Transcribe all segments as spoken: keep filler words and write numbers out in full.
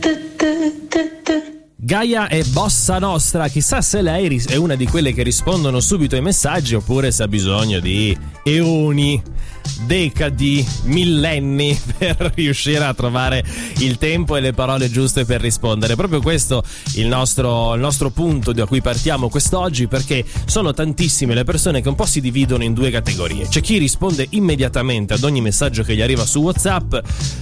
Gaia è bossa nostra, chissà se lei è una di quelle che rispondono subito ai messaggi oppure se ha bisogno di eoni, decadi, millenni per riuscire a trovare il tempo e le parole giuste per rispondere. Proprio questo il nostro, il nostro punto da cui partiamo quest'oggi, perché sono tantissime le persone che un po' si dividono in due categorie. C'è chi risponde immediatamente ad ogni messaggio che gli arriva su WhatsApp,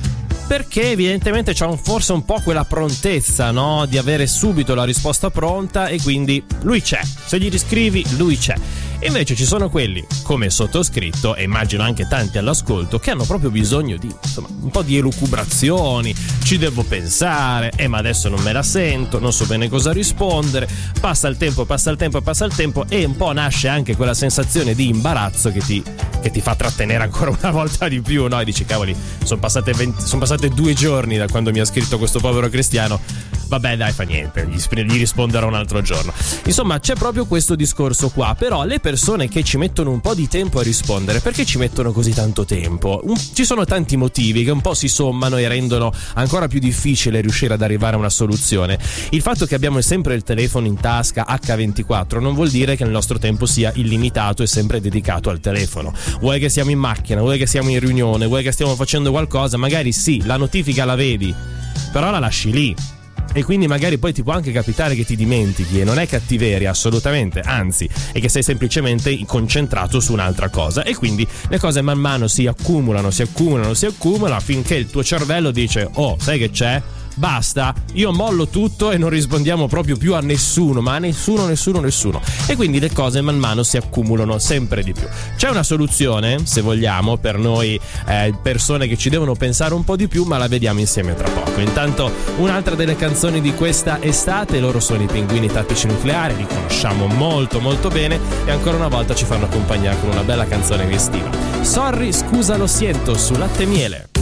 perché evidentemente c'ha un, forse un po' quella prontezza, no? Di avere subito la risposta pronta e quindi lui c'è. Se gli riscrivi, lui c'è. E invece ci sono quelli, come sottoscritto, e immagino anche tanti all'ascolto, che hanno proprio bisogno di, insomma, un po' di elucubrazioni, ci devo pensare, eh ma adesso non me la sento, non so bene cosa rispondere, passa il tempo, passa il tempo, passa il tempo e un po' nasce anche quella sensazione di imbarazzo che ti, che ti fa trattenere ancora una volta di più, no? E dici, cavoli, sono passate, venti, sono passate due giorni da quando mi ha scritto questo povero cristiano, vabbè dai, fa niente, gli, gli risponderò un altro giorno. Insomma, c'è proprio questo discorso qua. Però le persone che ci mettono un po' di tempo a rispondere, perché ci mettono così tanto tempo? Un, ci sono tanti motivi che un po' si sommano e rendono ancora più difficile riuscire ad arrivare a una soluzione. Il fatto che abbiamo sempre il telefono in tasca acca ventiquattro non vuol dire che il nostro tempo sia illimitato e sempre dedicato al telefono. Vuoi che siamo in macchina, vuoi che siamo in riunione, vuoi che stiamo facendo qualcosa, magari sì, la notifica la vedi, però la lasci lì. E quindi magari poi ti può anche capitare che ti dimentichi, e non è cattiveria assolutamente, anzi è che sei semplicemente concentrato su un'altra cosa, e quindi le cose man mano si accumulano, si accumulano, si accumulano finché il tuo cervello dice: oh, sai che c'è? Basta, io mollo tutto e non rispondiamo proprio più a nessuno, ma a nessuno, nessuno, nessuno. E quindi le cose man mano si accumulano sempre di più. C'è una soluzione, se vogliamo, per noi eh, persone che ci devono pensare un po' di più, ma la vediamo insieme tra poco. Intanto un'altra delle canzoni di questa estate, loro sono i Pinguini Tattici Nucleari, li conosciamo molto molto bene e ancora una volta ci fanno accompagnare con una bella canzone estiva. Sorry, scusa, lo siento, su Latte e Miele.